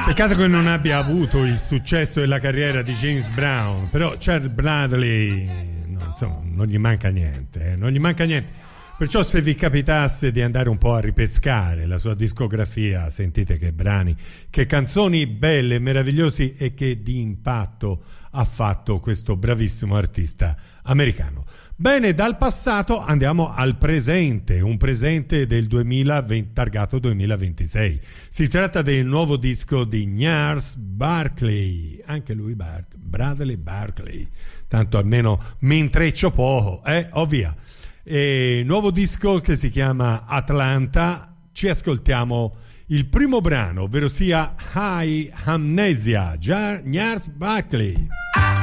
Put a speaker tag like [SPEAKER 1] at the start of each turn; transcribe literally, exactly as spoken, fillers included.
[SPEAKER 1] Peccato che non abbia avuto il successo della carriera di James Brown, però Charles Bradley no, insomma, non gli manca niente, eh, non gli manca niente. Perciò se vi capitasse di andare un po' a ripescare la sua discografia, sentite che brani, che canzoni belle, meravigliosi e che di impatto ha fatto questo bravissimo artista americano. Bene, dal passato andiamo al presente, un presente del duemilaventi, targato duemilaventisei. Si tratta del nuovo disco di Gnarls Barkley, anche lui Bar- Bradley Barkley, tanto almeno mi intreccio poco, eh, oh via. E nuovo disco che si chiama Atlanta. Ci ascoltiamo il primo brano, ovvero sia High Amnesia, Gnarls Barkley.